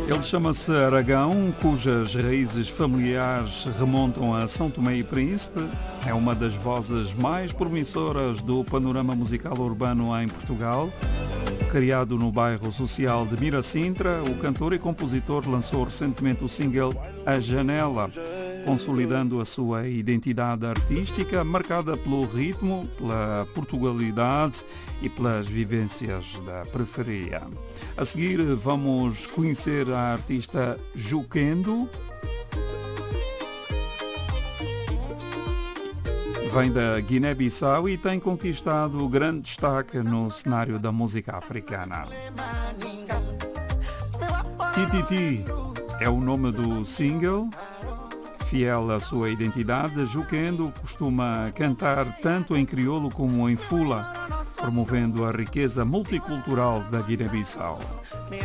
Ele chama-se Aragão, cujas raízes familiares remontam a São Tomé e Príncipe. É uma das vozes mais promissoras do panorama musical urbano em Portugal. Criado no bairro social de Miracintra, o cantor e compositor lançou recentemente o single A Janela, consolidando a sua identidade artística, marcada pelo ritmo, pela portugalidade e pelas vivências da periferia. A seguir vamos conhecer a artista Juquendo. Vem da Guiné-Bissau e tem conquistado grande destaque no cenário da música africana. Tititi é o nome do single. Fiel à sua identidade, Juquendo costuma cantar tanto em crioulo como em fula, promovendo a riqueza multicultural da Guiné-Bissau.